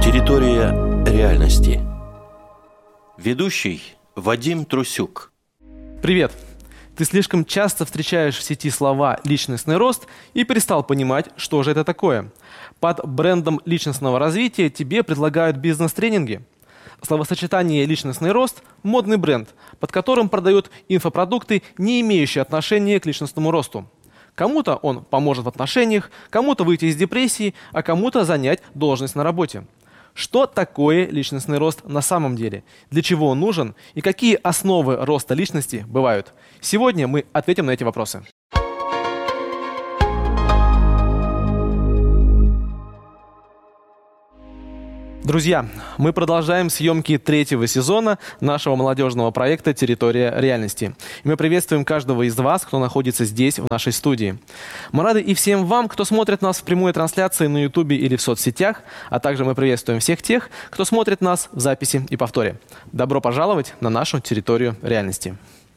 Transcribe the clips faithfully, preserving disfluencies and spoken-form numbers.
Территория реальности. Ведущий Вадим Трусюк. Привет! Ты слишком часто встречаешь в сети слова «личностный рост» и перестал понимать, что же это такое. Под брендом личностного развития тебе предлагают бизнес-тренинги. Словосочетание «личностный рост» – модный бренд, под которым продают инфопродукты, не имеющие отношения к личностному росту. Кому-то он поможет в отношениях, кому-то выйти из депрессии, а кому-то занять должность на работе. Что такое личностный рост на самом деле? Для чего он нужен? И какие основы роста личности бывают? Сегодня мы ответим на эти вопросы. Друзья, мы продолжаем съемки третьего сезона нашего молодежного проекта «Территория реальности». И мы приветствуем каждого из вас, кто находится здесь, в нашей студии. Мы рады и всем вам, кто смотрит нас в прямой трансляции на Ютубе или в соцсетях, а также мы приветствуем всех тех, кто смотрит нас в записи и повторе. Добро пожаловать на нашу территорию реальности.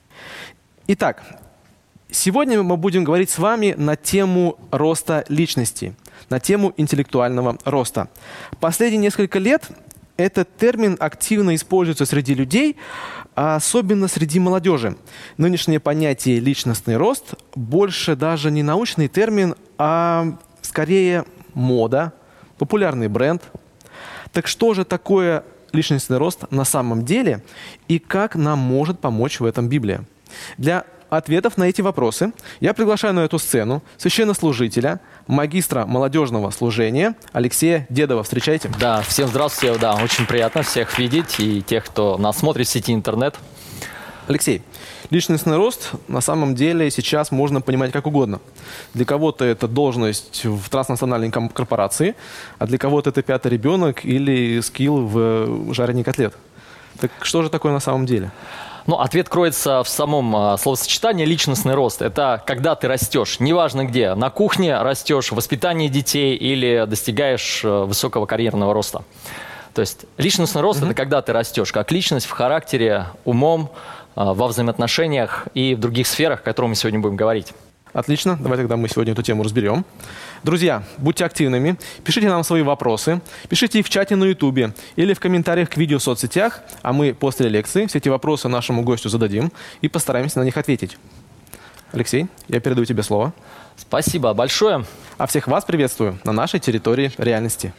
Итак, сегодня мы будем говорить с вами на тему роста личности, на тему интеллектуального роста. Последние несколько лет этот термин активно используется среди людей, а особенно среди молодежи. Нынешнее понятие «личностный рост» больше даже не научный термин, а скорее мода, популярный бренд. Так что же такое личностный рост на самом деле и как нам может помочь в этом Библия? Для ответов на эти вопросы я приглашаю на эту сцену священнослужителя, магистра молодежного служения Алексея Дедова. Встречайте. Да, всем здравствуйте. Да, очень приятно всех видеть и тех, кто нас смотрит в сети интернет. Алексей, личностный рост на самом деле сейчас можно понимать как угодно. Для кого-то это должность в транснациональной корпорации, а для кого-то это пятый ребенок или скилл в жарении котлет. Так что же такое на самом деле? Ну, ответ кроется в самом э, словосочетании «личностный рост». Это когда ты растешь, неважно где, на кухне растешь, в воспитании детей или достигаешь э, высокого карьерного роста. То есть личностный рост mm-hmm. – это когда ты растешь как личность в характере, умом, э, во взаимоотношениях и в других сферах, о которых мы сегодня будем говорить. Отлично. Давай тогда мы сегодня эту тему разберем. Друзья, будьте активными, пишите нам свои вопросы, пишите их в чате на Ютубе или в комментариях к видео в соцсетях, а мы после лекции все эти вопросы нашему гостю зададим и постараемся на них ответить. Алексей, я передаю тебе слово. Спасибо большое. А всех вас приветствую на нашей территории реальности.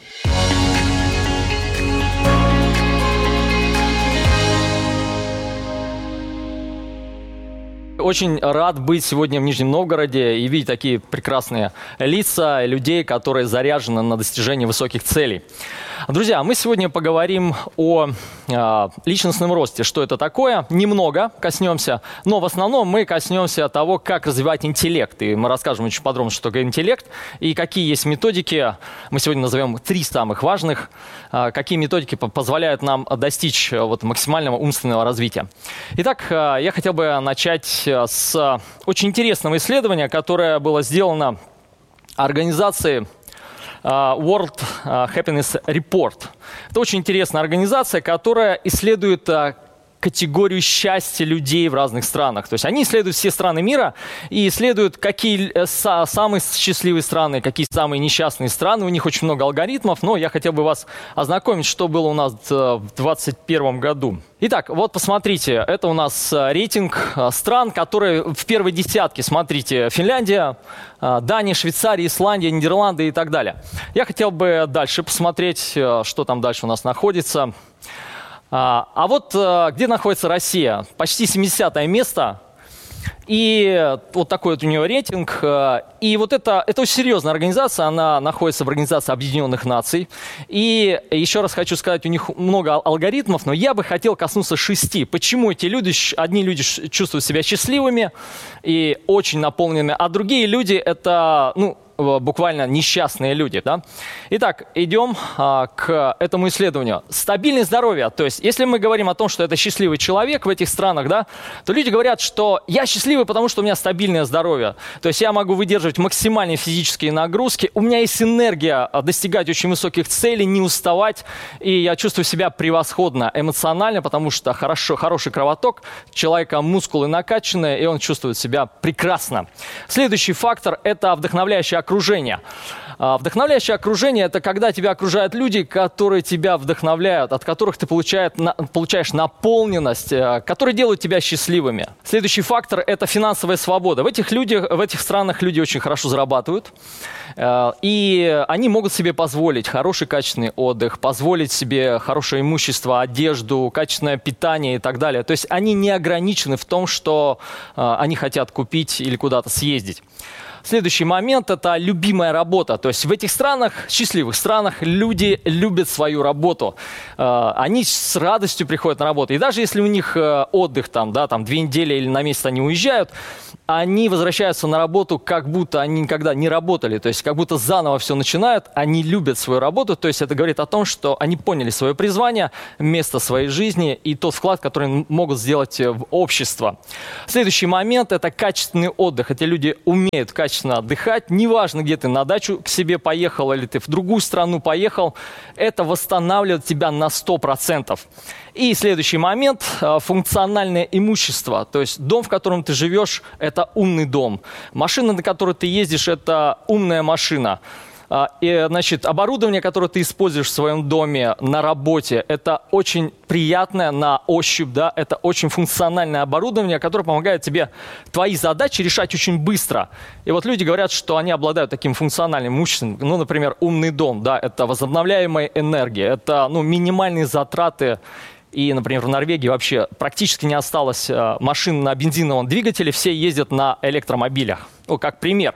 Очень рад быть сегодня в Нижнем Новгороде и видеть такие прекрасные лица людей, которые заряжены на достижение высоких целей. Друзья, мы сегодня поговорим о э, личностном росте. Что это такое? Немного коснемся, но в основном мы коснемся того, как развивать интеллект. И мы расскажем очень подробно, что такое интеллект и какие есть методики. Мы сегодня назовем три самых важных. Э, какие методики позволяют нам достичь э, вот, максимального умственного развития. Итак, э, я хотел бы начать с очень интересного исследования, которое было сделано организацией World Happiness Report. Это очень интересная организация, которая исследует категорию счастья людей в разных странах. То есть они исследуют все страны мира и исследуют, какие самые счастливые страны, какие самые несчастные страны. У них очень много алгоритмов, но я хотел бы вас ознакомить, что было у нас в двадцать первом году. Итак, вот посмотрите, это у нас рейтинг стран, которые в первой десятке. Смотрите, Финляндия, Дания, Швейцария, Исландия, Нидерланды и так далее. Я хотел бы дальше посмотреть, что там дальше у нас находится. А вот где находится Россия? Почти семидесятое место. И вот такой вот у нее рейтинг. И вот это, это очень серьезная организация, она находится в Организации Объединенных Наций. И еще раз хочу сказать, у них много алгоритмов, но я бы хотел коснуться шести. Почему эти люди, одни люди чувствуют себя счастливыми и очень наполненными, а другие люди это, ну, буквально несчастные люди, да? Итак, идем а, к этому исследованию. Стабильное здоровье. То есть, если мы говорим о том, что это счастливый человек в этих странах, да, то люди говорят, что я счастливый, потому что у меня стабильное здоровье. То есть, я могу выдерживать максимальные физические нагрузки, у меня есть энергия достигать очень высоких целей, не уставать, и я чувствую себя превосходно эмоционально, потому что хорошо, хороший кровоток, человека мускулы накачанные, и он чувствует себя прекрасно. Следующий фактор – это вдохновляющее окружение. окружение. Вдохновляющее окружение – это когда тебя окружают люди, которые тебя вдохновляют, от которых ты получаешь, получаешь наполненность, которые делают тебя счастливыми. Следующий фактор – это финансовая свобода. В этих, людях, в этих странах люди очень хорошо зарабатывают, и они могут себе позволить хороший качественный отдых, позволить себе хорошее имущество, одежду, качественное питание и так далее. То есть они не ограничены в том, что они хотят купить или куда-то съездить. Следующий момент – это любимая работа. То есть в этих странах, счастливых странах, люди любят свою работу. Они с радостью приходят на работу. И даже если у них отдых, там, да, там, две недели или на месяц они уезжают, они возвращаются на работу, как будто они никогда не работали. То есть как будто заново все начинают. Они любят свою работу. То есть это говорит о том, что они поняли свое призвание, место своей жизни и тот вклад, который могут сделать в общество. Следующий момент – это качественный отдых. Эти люди умеют качественно отдыхать. Неважно, где ты на дачу к себе поехал или ты в другую страну поехал. Это восстанавливает тебя на сто процентов. И следующий момент – функциональное имущество. То есть дом, в котором ты живешь – это умный дом. Машина, на которой ты ездишь – это умная машина. И, значит, оборудование, которое ты используешь в своем доме, на работе, это очень приятное на ощупь, да, это очень функциональное оборудование, которое помогает тебе твои задачи решать очень быстро. И вот люди говорят, что они обладают таким функциональным имуществом, ну, например, умный дом, да, это возобновляемая энергия, это, ну, минимальные затраты. И, например, в Норвегии вообще практически не осталось машин на бензиновом двигателе, все ездят на электромобилях, ну, как пример.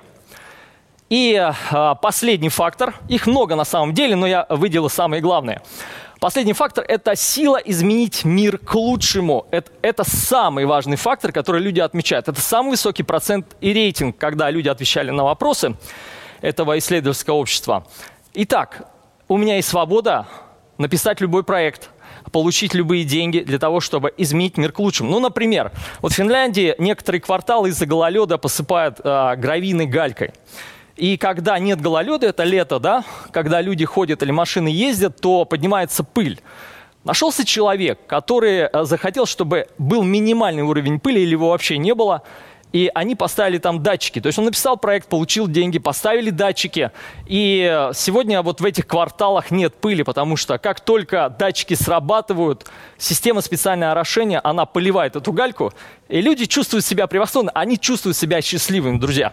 И а, последний фактор, их много на самом деле, но я выделил самые главные. Последний фактор – это сила изменить мир к лучшему. Это, это самый важный фактор, который люди отмечают. Это самый высокий процент и рейтинг, когда люди отвечали на вопросы этого исследовательского общества. Итак, у меня есть свобода написать любой проект, получить любые деньги для того, чтобы изменить мир к лучшему. Ну, например, вот в Финляндии некоторые кварталы из-за гололеда посыпают а, гравийной галькой. И когда нет гололеда, это лето, да, когда люди ходят или машины ездят, то поднимается пыль. Нашелся человек, который захотел, чтобы был минимальный уровень пыли или его вообще не было, и они поставили там датчики. То есть он написал проект, получил деньги, поставили датчики, и сегодня вот в этих кварталах нет пыли, потому что как только датчики срабатывают, система специального орошения, она поливает эту гальку, и люди чувствуют себя превосходно, они чувствуют себя счастливыми, друзья.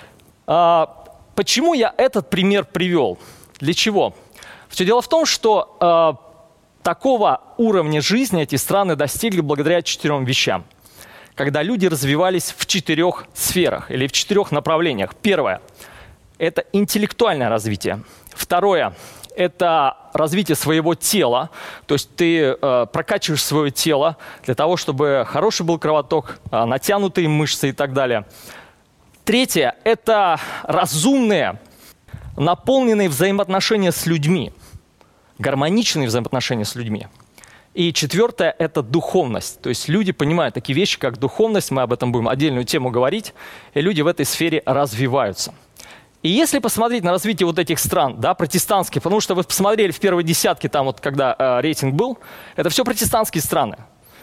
Почему я этот пример привел? Для чего? Все дело в том, что э, такого уровня жизни эти страны достигли благодаря четырем вещам. Когда люди развивались в четырех сферах или в четырех направлениях. Первое – это интеллектуальное развитие. Второе – это развитие своего тела. То есть ты э, прокачиваешь свое тело для того, чтобы хороший был кровоток, э, натянутые мышцы и так далее. Третье – это разумные, наполненные взаимоотношения с людьми, гармоничные взаимоотношения с людьми. И четвертое – это духовность. То есть люди понимают такие вещи, как духовность, мы об этом будем отдельную тему говорить, и люди в этой сфере развиваются. И если посмотреть на развитие вот этих стран, да, протестантских, потому что вы посмотрели в первой десятке, там вот когда э, рейтинг был, это все протестантские страны.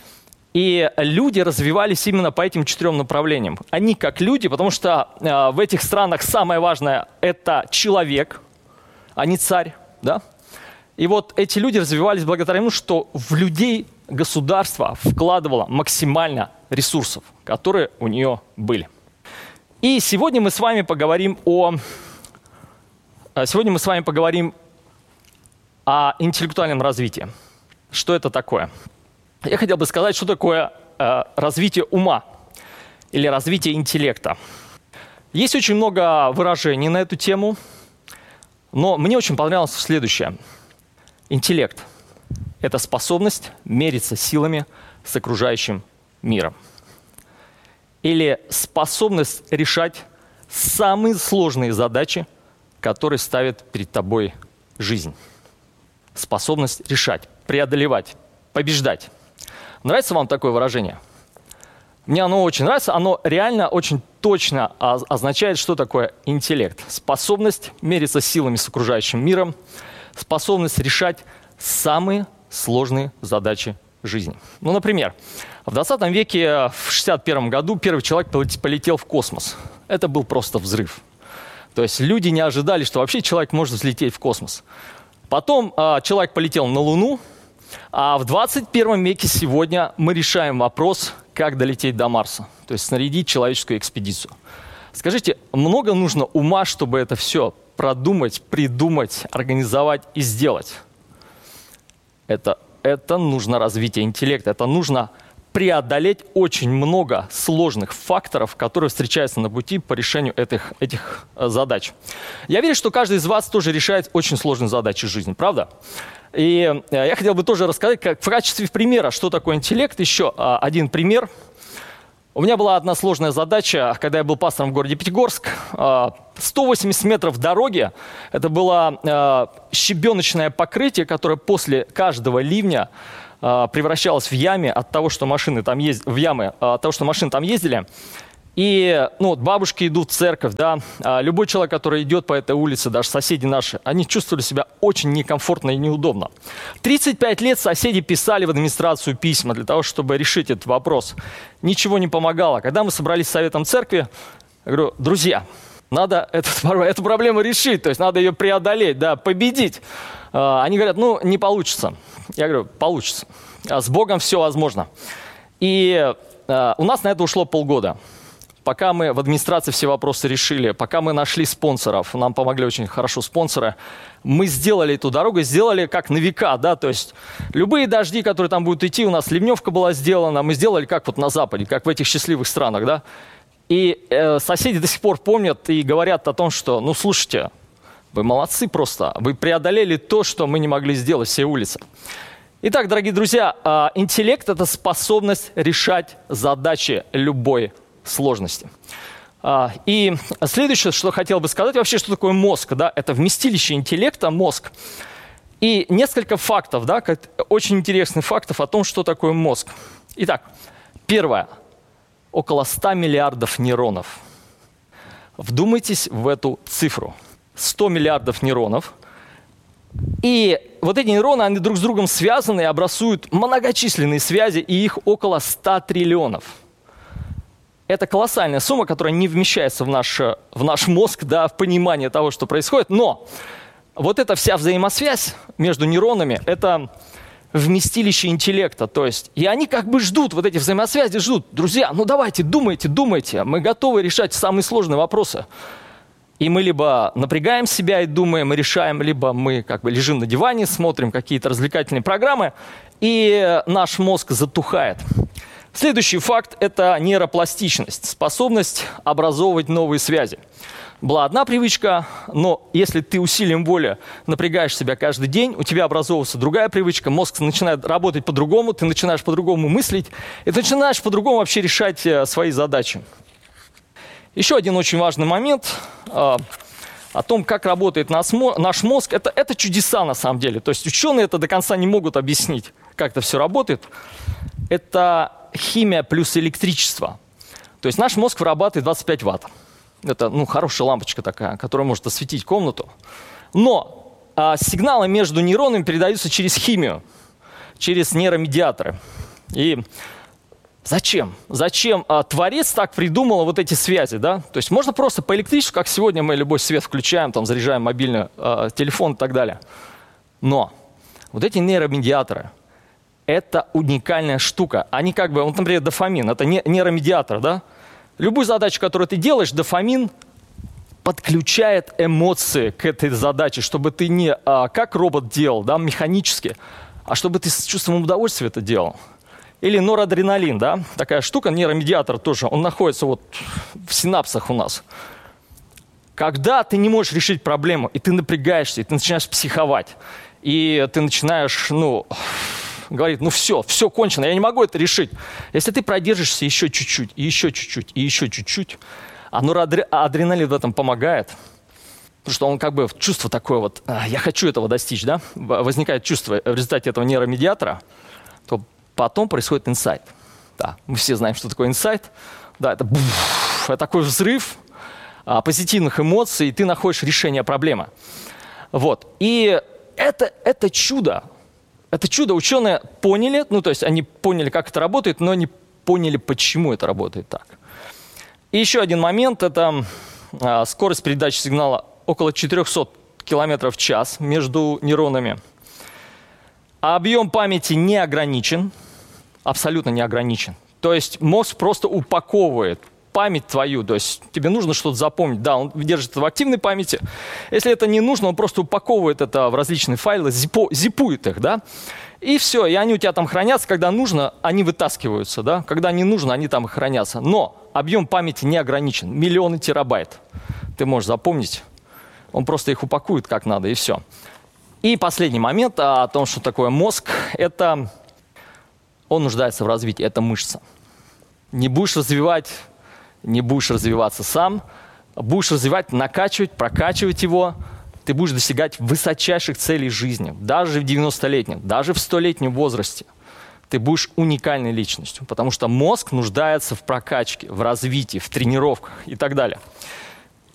И люди развивались именно по этим четырем направлениям. Они как люди, потому что э, в этих странах самое важное – это человек, а не царь. Да? И вот эти люди развивались благодаря тому, что в людей государство вкладывало максимально ресурсов, которые у нее были. И сегодня мы с вами поговорим о, сегодня мы с вами поговорим о интеллектуальном развитии. Что это такое? Я хотел бы сказать, что такое э, развитие ума или развитие интеллекта. Есть очень много выражений на эту тему, но мне очень понравилось следующее. Интеллект – это способность мериться силами с окружающим миром. Или способность решать самые сложные задачи, которые ставит перед тобой жизнь. Способность решать, преодолевать, побеждать. Нравится вам такое выражение? Мне оно очень нравится, оно реально очень точно означает, что такое интеллект. Способность мериться силами с окружающим миром, способность решать самые сложные задачи жизни. Ну, например, в двадцатом веке, в шестьдесят первом году, первый человек полетел в космос. Это был просто взрыв. То есть люди не ожидали, что вообще человек может взлететь в космос. Потом э, человек полетел на Луну, а в двадцать первом веке сегодня мы решаем вопрос, как долететь до Марса, то есть снарядить человеческую экспедицию. Скажите, много нужно ума, чтобы это все продумать, придумать, организовать и сделать? Это, это нужно развитие интеллекта, это нужно преодолеть очень много сложных факторов, которые встречаются на пути по решению этих, этих задач. Я верю, что каждый из вас тоже решает очень сложные задачи в жизни, правда? И я хотел бы тоже рассказать, как в качестве примера, что такое интеллект. Еще один пример. У меня была одна сложная задача, когда я был пастором в городе Пятигорск. сто восемьдесят метров дороги. Это было щебеночное покрытие, которое после каждого ливня превращалось в яме от того, что машины там ездили, в ямы от того, что машины там ездили. И ну, вот бабушки идут в церковь, да, а любой человек, который идет по этой улице, даже соседи наши, они чувствовали себя очень некомфортно и неудобно. тридцать пять лет соседи писали в администрацию письма для того, чтобы решить этот вопрос. Ничего не помогало. Когда мы собрались с советом церкви, я говорю, друзья, надо этот, эту проблему решить, то есть надо ее преодолеть, да, победить. Они говорят, ну, не получится. Я говорю, получится. С Богом все возможно. И у нас на это ушло полгода. Пока мы в администрации все вопросы решили, пока мы нашли спонсоров, нам помогли очень хорошо спонсоры, мы сделали эту дорогу, сделали как на века, да, то есть любые дожди, которые там будут идти, у нас ливневка была сделана, мы сделали как вот на Западе, как в этих счастливых странах, да. И э, соседи до сих пор помнят и говорят о том, что, ну, слушайте, вы молодцы просто, вы преодолели то, что мы не могли сделать, все улицы. Итак, дорогие друзья, э, интеллект – это способность решать задачи любой сложности. И следующее, что хотел бы сказать, вообще, что такое мозг, да, это вместилище интеллекта, мозг. И несколько фактов, да, очень интересных фактов о том, что такое мозг. Итак, первое. Около ста миллиардов нейронов. Вдумайтесь в эту цифру. сто миллиардов нейронов. И вот эти нейроны, они друг с другом связаны и образуют многочисленные связи, и их около ста триллионов. Это колоссальная сумма, которая не вмещается в наш, в наш мозг, да, в понимание того, что происходит. Но вот эта вся взаимосвязь между нейронами – это вместилище интеллекта. То есть, и они как бы ждут, вот эти взаимосвязи ждут. Друзья, ну давайте, думайте, думайте. Мы готовы решать самые сложные вопросы. И мы либо напрягаем себя и думаем, и решаем, либо мы как бы лежим на диване, смотрим какие-то развлекательные программы, и наш мозг затухает. Следующий факт – это нейропластичность, способность образовывать новые связи. Была одна привычка, но если ты усилием воли напрягаешь себя каждый день, у тебя образовывается другая привычка, мозг начинает работать по-другому, ты начинаешь по-другому мыслить, и ты начинаешь по-другому вообще решать свои задачи. Еще один очень важный момент э, о том, как работает наш мозг, это, это чудеса на самом деле. То есть ученые это до конца не могут объяснить, как это все работает. Это химия плюс электричество. То есть наш мозг вырабатывает двадцать пять ватт. Это ну, хорошая лампочка такая, которая может осветить комнату. Но а, сигналы между нейронами передаются через химию, через нейромедиаторы. И зачем? Зачем а, Творец так придумал вот эти связи? Да? То есть можно просто по электричеству, как сегодня мы любой свет включаем, там, заряжаем мобильный а, телефон и так далее. Но вот эти нейромедиаторы, это уникальная штука. Они как бы, вот, например, дофамин, это нейромедиатор, да? Любую задачу, которую ты делаешь, дофамин подключает эмоции к этой задаче, чтобы ты не а, как робот делал, да, механически, а чтобы ты с чувством удовольствия это делал. Или норадреналин, да, такая штука, нейромедиатор тоже, он находится вот в синапсах у нас. Когда ты не можешь решить проблему, и ты напрягаешься, и ты начинаешь психовать, и ты начинаешь, ну... говорит, ну все, все кончено, я не могу это решить. Если ты продержишься еще чуть-чуть, и еще чуть-чуть, и еще чуть-чуть, а норадреналин в этом помогает, потому что он как бы чувство такое вот, я хочу этого достичь, да, возникает чувство в результате этого нейромедиатора, то потом происходит инсайт. Да, мы все знаем, что такое инсайт. Да, это, буф, это такой взрыв а, позитивных эмоций, и ты находишь решение проблемы. Вот, и это, это чудо. Это чудо ученые поняли, ну то есть они поняли, как это работает, но не поняли, почему это работает так. И еще один момент, это а, скорость передачи сигнала около четырехсот километров в час между нейронами. А объем памяти не ограничен, абсолютно не ограничен. То есть мозг просто упаковывает память твою, то есть тебе нужно что-то запомнить. Да, он держит это в активной памяти. Если это не нужно, он просто упаковывает это в различные файлы, зипо, зипует их, да. И все, и они у тебя там хранятся. Когда нужно, они вытаскиваются, да. Когда не нужно, они там хранятся. Но объем памяти не ограничен. Миллионы терабайт ты можешь запомнить. Он просто их упакует как надо, и все. И последний момент о том, что такое мозг. Это он нуждается в развитии. Это мышца. Не будешь развивать... Не будешь развиваться сам, будешь развивать, накачивать, прокачивать его, ты будешь достигать высочайших целей жизни, даже в девяностолетнем, даже в столетнем возрасте. Ты будешь уникальной личностью, потому что мозг нуждается в прокачке, в развитии, в тренировках и так далее.